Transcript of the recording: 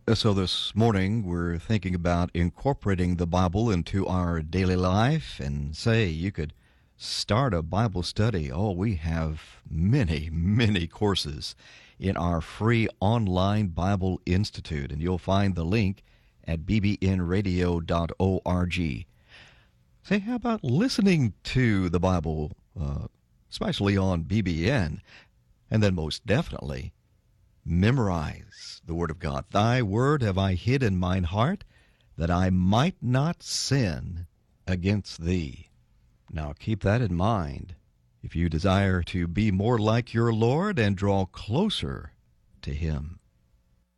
So this morning we're thinking about incorporating the Bible into our daily life and say you could start a Bible study. Oh, we have many courses in our free online Bible Institute, and you'll find the link at bbnradio.org. Say, how about listening to the Bible, especially on BBN, and then most definitely memorize the Word of God. Thy Word have I hid in mine heart, that I might not sin against thee. Now keep that in mind if you desire to be more like your Lord and draw closer to Him.